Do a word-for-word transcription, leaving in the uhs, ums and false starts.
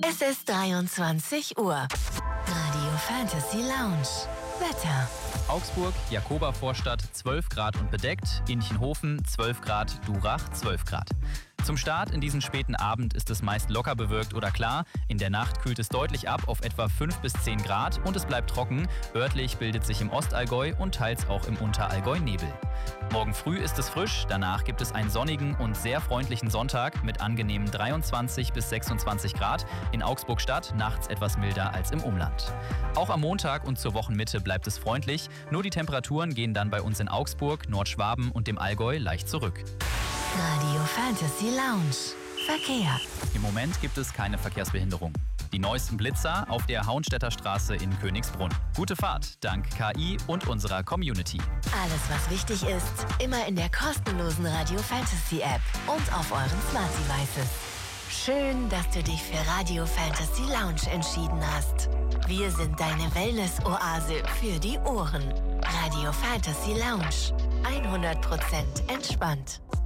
Es ist dreiundzwanzig Uhr. Radio Fantasy Lounge. Wetter. Augsburg, Jakoba-Vorstadt zwölf Grad und bedeckt, Inchenhofen zwölf Grad, Durach zwölf Grad. Zum Start in diesen späten Abend ist es meist locker bewölkt oder klar. In der Nacht kühlt es deutlich ab auf etwa fünf bis zehn Grad und es bleibt trocken. Örtlich bildet sich im Ostallgäu und teils auch im Unterallgäu Nebel. Morgen früh ist es frisch, danach gibt es einen sonnigen und sehr freundlichen Sonntag mit angenehmen dreiundzwanzig bis sechsundzwanzig Grad. In Augsburg-Stadt nachts etwas milder als im Umland. Auch am Montag und zur Wochenmitte bleibt es freundlich, nur die Temperaturen gehen dann bei uns in Augsburg, Nordschwaben und dem Allgäu leicht zurück. Radio Fantasy Lounge. Verkehr. Im Moment gibt es keine Verkehrsbehinderung. Die neuesten Blitzer auf der Hauenstädter Straße in Königsbrunn. Gute Fahrt, dank K I und unserer Community. Alles, was wichtig ist, immer in der kostenlosen Radio Fantasy App und auf euren Smart Devices. Schön, dass du dich für Radio Fantasy Lounge entschieden hast. Wir sind deine Wellness-Oase für die Ohren. Radio Fantasy Lounge. hundert Prozent entspannt.